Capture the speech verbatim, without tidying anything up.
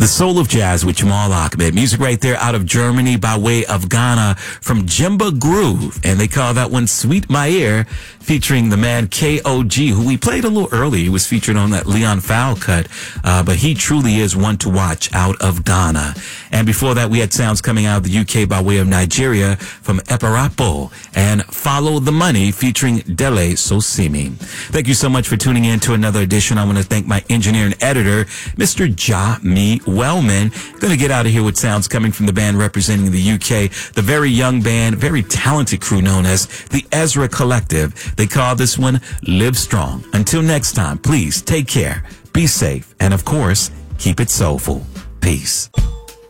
The Soul of Jazz with Jamal Ahmed. Music right there out of Germany by way of Ghana from Jimba Groove. And they call that one Sweet My Ear, featuring the man K O G, who we played a little early. He was featured on that Leon Fowl cut. Uh, but he truly is one to watch out of Ghana. And before that, we had sounds coming out of the U K by way of Nigeria from Eparapo and Follow the Money featuring Dele Sosimi. Thank you so much for tuning in to another edition. I want to thank my engineer and editor, Mister Ja Me Wellman. Going to get out of here with sounds coming from the band representing the U K, the very young band, very talented crew known as the Ezra Collective. They call this one Live Strong. Until next time, please take care, be safe, and of course, keep it soulful. Peace.